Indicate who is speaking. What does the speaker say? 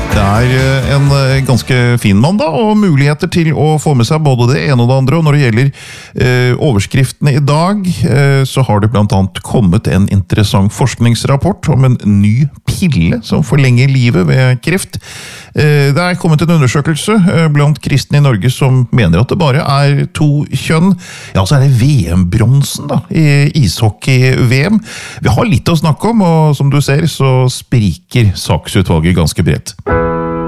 Speaker 1: Det en ganske fin mandag, og muligheter til å få med seg både det ene og det andre. Og når det gjelder overskriftene i dag, så har det blant annet kommet en interessant forskningsrapport om en ny pille som forlenger livet ved kreft. Det kommet en undersøkelse blant kristne i Norge som mener at det bare 2 kjønn. Ja, så det VM-bronsen da, i ishockey-VM. Vi har litt å snakke om, og som du ser så spriker saksutvalget ganske bredt.